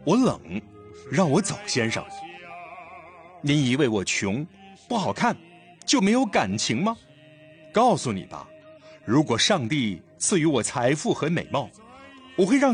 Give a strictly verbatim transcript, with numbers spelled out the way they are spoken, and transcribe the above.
我冷，让我走，先生。您以为我穷，不好看，就没有感情吗？告诉你吧，如果上帝赐予我财富和美貌，我会让